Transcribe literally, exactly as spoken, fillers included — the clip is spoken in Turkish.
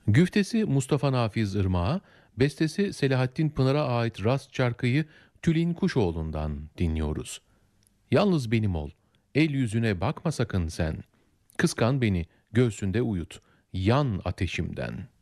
Güftesi Mustafa Nafiz Irmak'a, bestesi Selahattin Pınar'a ait Rast şarkıyı Tülin Kuşoğlu'ndan dinliyoruz. Yalnız benim ol, el yüzüne bakma sakın sen. Kıskan beni, göğsünde uyut, yan ateşimden.''